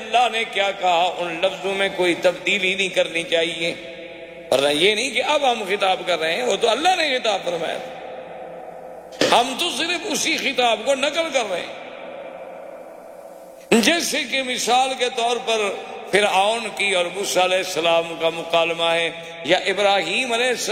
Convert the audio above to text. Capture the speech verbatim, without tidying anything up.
अल्लाह ने क्या कहा उन लफ्जों में कोई तब्दीली नहीं करनी चाहिए। और ये नहीं कि अब हम खिताब कर रहे हैं, वो तो अल्लाह ने खिताब फरमाया, हम तो सिर्फ उसी खिताब को नकल कर रहे हैं। जैसे कि मिसाल के तौर पर फिरऔन की और मूसा अलैहिस्सलाम का मुकालमा है, या इब्राहीम अलैहिस्सलाम